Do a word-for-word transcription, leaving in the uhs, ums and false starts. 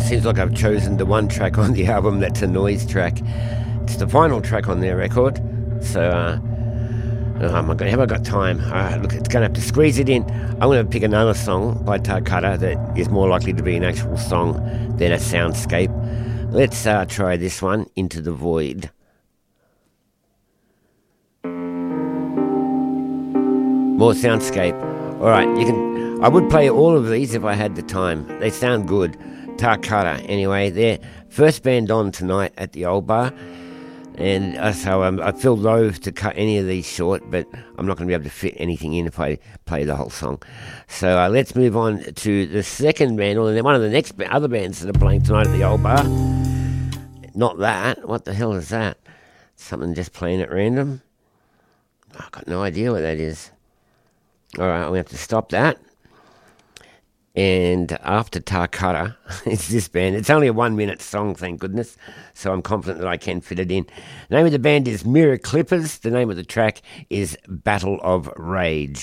seems like I've chosen the one track on the album that's a noise track. It's the final track on their record. So, uh, oh my God, have I got time? Uh, look, it's going to have to squeeze it in. I'm going to pick another song by Takata that is more likely to be an actual song than a soundscape. Let's uh, try this one, Into the Void. More soundscape. All right, you can. I would play all of these if I had the time. They sound good. Takata, anyway, they're first band on tonight at the Old Bar, and uh, so um, I feel loath to cut any of these short, but I'm not going to be able to fit anything in if I play the whole song. So uh, let's move on to the second band, or one of the next ba- other bands that are playing tonight at the Old Bar. Not that. What the hell is that? Something just playing at random? I've got no idea what that is. All right, I'm going to have to stop that. And after Takata, it's this band. It's only a one-minute song, thank goodness, so I'm confident that I can fit it in. The name of the band is Mirror Clippers. The name of the track is Battle of Rage.